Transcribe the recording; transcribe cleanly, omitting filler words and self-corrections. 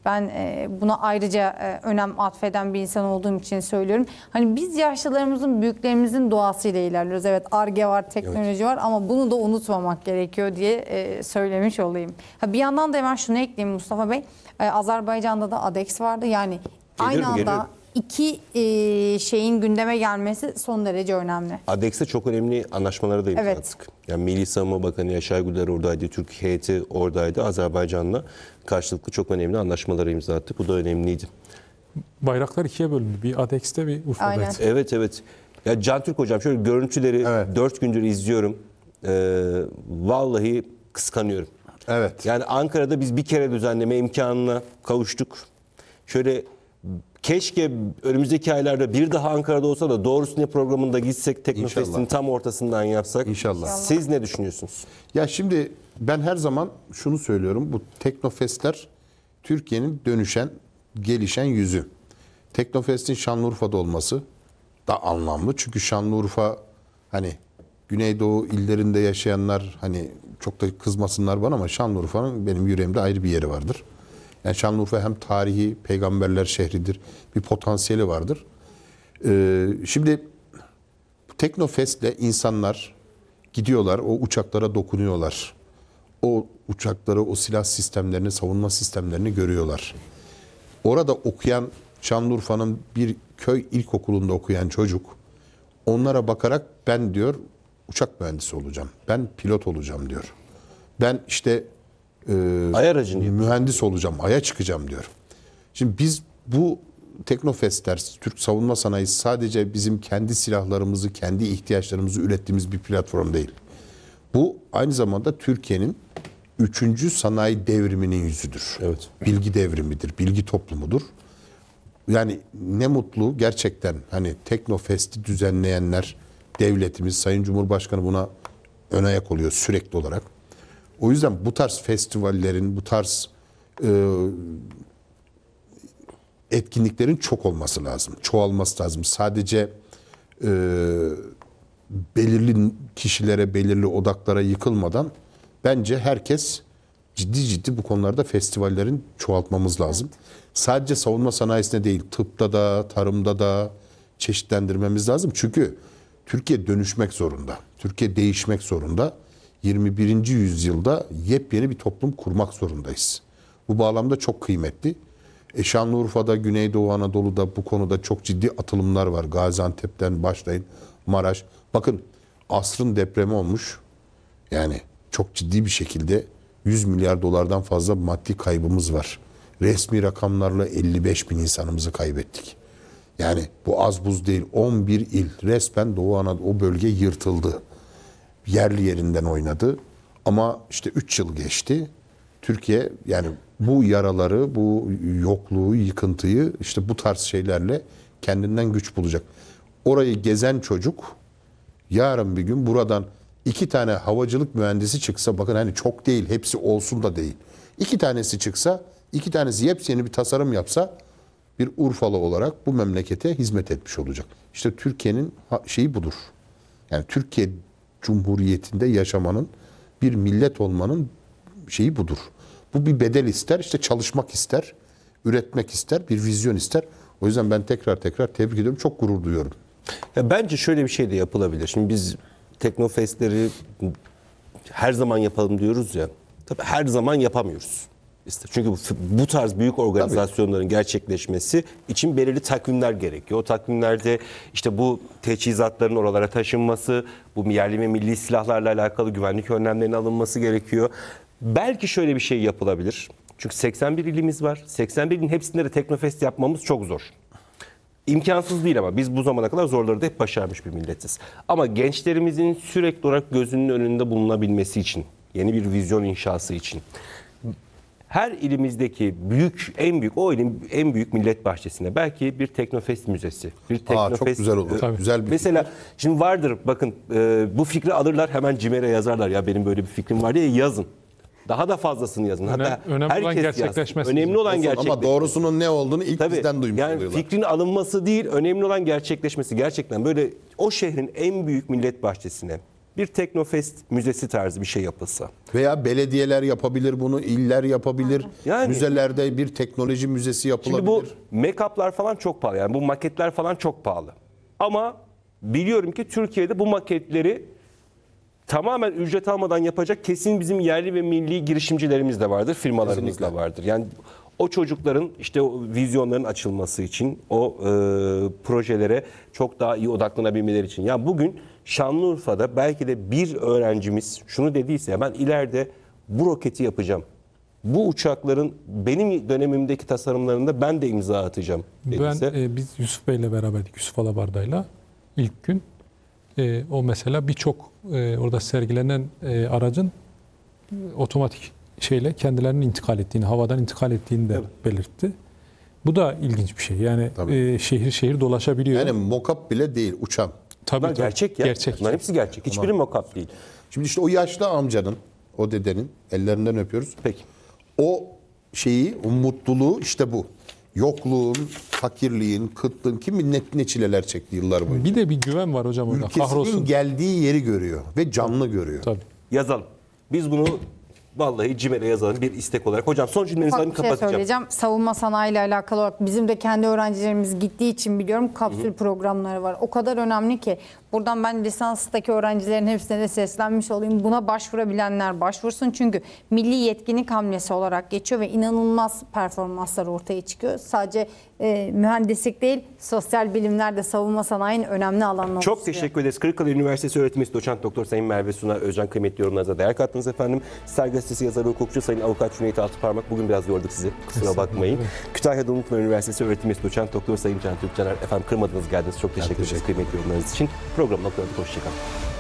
Ben buna ayrıca önem atfeden bir insan olduğum için söylüyorum. Hani biz yaşlılarımızın, büyüklerimizin doğasıyla ilerliyoruz. Evet, Ar-Ge var, teknoloji var ama bunu da unutmamak gerekiyor diye söylemiş olayım. Bir yandan da hemen şunu ekleyeyim Mustafa Bey. Azerbaycan'da da ADEX vardı. Yani aynı anda iki şeyin gündeme gelmesi son derece önemli. ADEX'te çok önemli anlaşmaları da imzaladık. Evet. Yani Milli Savunma Bakanı Yaşar Güler oradaydı, Türk heyeti oradaydı. Azerbaycan'la karşılıklı çok önemli anlaşmaları imzalattık. Bu da önemliydi. Bayraklar ikiye bölündü. Bir ADEX'te, bir Urfa'da. Evet, evet. Ya Can Türk hocam, şöyle görüntüleri 4 gündür izliyorum. Vallahi kıskanıyorum. Evet. Yani Ankara'da biz bir kere düzenleme imkanına kavuştuk. Şöyle keşke önümüzdeki aylarda bir daha Ankara'da olsa da doğrusu ne programında gitsek, Teknofest'in tam ortasından yapsak. İnşallah. Siz ne düşünüyorsunuz? Ya şimdi ben her zaman şunu söylüyorum. Bu Teknofestler Türkiye'nin dönüşen, gelişen yüzü. Teknofest'in Şanlıurfa'da olması da anlamlı. Çünkü Şanlıurfa, hani Güneydoğu illerinde yaşayanlar hani çok da kızmasınlar bana ama Şanlıurfa'nın benim yüreğimde ayrı bir yeri vardır. Yani Şanlıurfa hem tarihi, peygamberler şehridir, bir potansiyeli vardır. Şimdi Teknofest'le insanlar gidiyorlar, o uçaklara dokunuyorlar. O uçakları, o silah sistemlerini, savunma sistemlerini görüyorlar. Orada okuyan, Şanlıurfa'nın bir köy ilkokulunda okuyan çocuk, onlara bakarak ben diyor uçak mühendisi olacağım, ben pilot olacağım diyor. Ben işte Ay aracını mühendis olacağım, Ay'a çıkacağım diyor. Şimdi biz bu Teknofestler, Türk savunma sanayisi sadece bizim kendi silahlarımızı, kendi ihtiyaçlarımızı ürettiğimiz bir platform değil. Bu aynı zamanda Türkiye'nin 3. sanayi devriminin yüzüdür. Evet. Bilgi devrimidir, bilgi toplumudur. Yani ne mutlu gerçekten hani Teknofest'i düzenleyenler, devletimiz, Sayın Cumhurbaşkanı buna ön ayak oluyor sürekli olarak. O yüzden bu tarz festivallerin, bu tarz etkinliklerin çok olması lazım. Çoğalması lazım. Sadece belirli kişilere, belirli odaklara yıkılmadan bence herkes ciddi bu konularda festivallerin çoğaltmamız lazım. Evet. Sadece savunma sanayisine değil, tıpta da, tarımda da çeşitlendirmemiz lazım. Çünkü Türkiye dönüşmek zorunda. Türkiye değişmek zorunda. 21. yüzyılda yepyeni bir toplum kurmak zorundayız. Bu bağlamda çok kıymetli. Şanlıurfa'da, Güneydoğu Anadolu'da bu konuda çok ciddi atılımlar var. Gaziantep'ten başlayın, Maraş. Bakın asrın depremi olmuş. Yani çok ciddi bir şekilde 100 milyar dolardan fazla maddi kaybımız var. Resmi rakamlarla 55 bin insanımızı kaybettik. Yani bu az buz değil. 11 il resmen Doğu Anadolu o bölge yırtıldı. Yerli yerinden oynadı. Ama işte 3 yıl geçti. Türkiye yani bu yaraları, bu yokluğu, yıkıntıyı işte bu tarz şeylerle kendinden güç bulacak. Orayı gezen çocuk yarın bir gün buradan 2 tane havacılık mühendisi çıksa, bakın hani çok değil, hepsi olsun da değil. 2 tanesi çıksa, 2 tanesi yepyeni bir tasarım yapsa bir Urfalı olarak bu memlekete hizmet etmiş olacak. İşte Türkiye'nin şeyi budur. Yani Türkiye Cumhuriyeti'nde yaşamanın, bir millet olmanın şeyi budur. Bu bir bedel ister, işte çalışmak ister, üretmek ister, bir vizyon ister. O yüzden ben tekrar tebrik ediyorum, çok gurur duyuyorum. Ya bence şöyle bir şey de yapılabilir. Şimdi biz Teknofestleri her zaman yapalım diyoruz ya. Tabii her zaman yapamıyoruz. Çünkü bu tarz büyük organizasyonların gerçekleşmesi için belirli takvimler gerekiyor. O takvimlerde işte bu teçhizatların oralara taşınması, bu yerli ve milli silahlarla alakalı güvenlik önlemlerinin alınması gerekiyor. Belki şöyle bir şey yapılabilir. Çünkü 81 ilimiz var. 81 ilin hepsinde de Teknofest yapmamız çok zor. İmkansız değil ama biz bu zamana kadar zorları da hep başarmış bir milletiz. Ama gençlerimizin sürekli olarak gözünün önünde bulunabilmesi için, yeni bir vizyon inşası için her ilimizdeki en büyük o ilin en büyük millet bahçesine belki bir Teknofest müzesi, bir Teknofest çok güzel olur. Güzel bir mesela şimdi vardır bakın bu fikri alırlar hemen CİMER'e yazarlar ya benim böyle bir fikrim var diye yazın. Daha da fazlasını yazın. Hatta önemli olan gerçekleşmesi. Önemli olan gerçekleşmesi. Ama doğrusunun ne olduğunu ilk bizden duymuş yani oluyorlar. fikrin alınması değil, önemli olan gerçekleşmesi. Gerçekten böyle o şehrin en büyük millet bahçesine bir Teknofest müzesi tarzı bir şey yapılsa. Veya belediyeler yapabilir bunu, iller yapabilir. Yani- Müzelerde bir teknoloji müzesi yapılabilir. Şimdi bu make-up'lar falan çok pahalı. Yani bu maketler falan çok pahalı. Ama biliyorum ki Türkiye'de bu maketleri tamamen ücret almadan yapacak kesin bizim yerli ve milli girişimcilerimiz de vardır, firmalarımız da Kesinlikle. vardır. Yani o çocukların işte o vizyonların açılması için, o projelere çok daha iyi odaklanabilmeleri için. Yani bugün Şanlıurfa'da belki de bir öğrencimiz şunu dediyse, ben ileride bu roketi yapacağım. Bu uçakların benim dönemimdeki tasarımlarında ben de imza atacağım dediyse. Biz Yusuf Bey'le beraberdik, Yusuf Alabarda'yla ilk gün. O mesela birçok orada sergilenen aracın otomatik şeyle kendilerinin intikal ettiğini, havadan intikal ettiğini de belirtti. Bu da ilginç bir şey. Yani şehir şehir dolaşabiliyor. Yani mock-up bile değil, uçan. Tabii, Bunlar tabii. gerçek ya. Gerçek. Bunların hepsi gerçek. Hiçbiri mock-up değil. Şimdi işte o yaşlı amcanın, o dedenin ellerinden öpüyoruz. Peki. O şeyi, o mutluluğu işte bu. Yokluğun, fakirliğin, kıtlığın kim bilir ne çileler çekti yıllar boyunca. Bir de bir güven var hocam orada. Ülkesinin Kahrolsun. geldiği yeri görüyor ve canlı görüyor. Tabii. Yazalım. Biz bunu vallahi CİMER'e yazalım bir istek olarak. Hocam son cümlenizi alayım, Ufak bir şey kapatacağım. söyleyeceğim. Savunma sanayi ile alakalı olarak bizim de kendi öğrencilerimiz gittiği için biliyorum kapsül programları var. O kadar önemli ki buradan ben lisanstaki öğrencilerin hepsine de seslenmiş olayım. Buna başvurabilenler başvursun çünkü milli yetkinlik hamlesi olarak geçiyor ve inanılmaz performanslar ortaya çıkıyor. Sadece mühendislik değil, sosyal bilimler de savunma sanayinin önemli alanları. Çok teşekkür ederiz. Kırıkkale Üniversitesi öğretim üyesi doçent doktor Sayın Merve Suna Özcan, kıymetli yorumlarınıza değer kattınız efendim. Star Gazetesi yazarı, hukukçu Sayın Avukat Cüneyt Altıparmak, bugün biraz yorduk sizi. Kusura bakmayın. Kütahya'da Unutma Üniversitesi öğretim üyesi doçent doktor Sayın Can Türkcaner, efendim kırmadınız, geldiniz. Çok teşekkür ederiz kıymetli yorumlarınız için. Programı noktalarında hoşçakalın.